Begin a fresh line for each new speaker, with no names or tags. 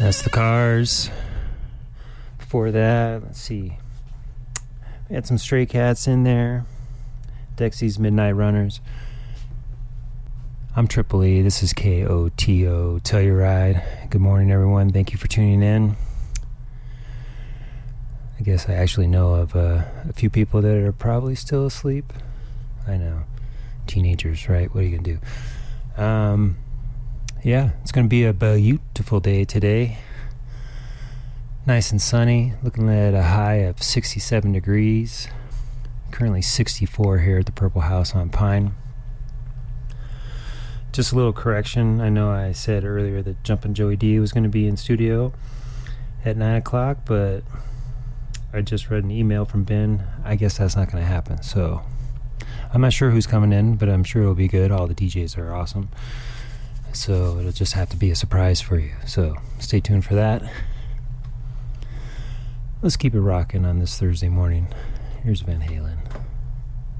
That's the Cars. Before that, let's see. We had some Stray Cats in there. Dexy's Midnight Runners. I'm Triple E. This is KOTO Telluride. Good morning, everyone. Thank you for tuning in. I guess I actually know of a few people that are probably still asleep. I know. Teenagers, right? What are you going to do? Yeah, it's going to be a beautiful day today. Nice and sunny. Looking at a high of 67 degrees. Currently 64 here at the Purple House on Pine. Just a little correction. I know I said earlier that Jumpin' Joey D was going to be in studio at 9 o'clock, but I just read an email from Ben. I guess that's not going to happen. So I'm not sure who's coming in, but I'm sure it'll be good. All the DJs are awesome. So it'll just have to be a surprise for you. So stay tuned for that. Let's keep it rocking on this Thursday morning. Here's Van Halen.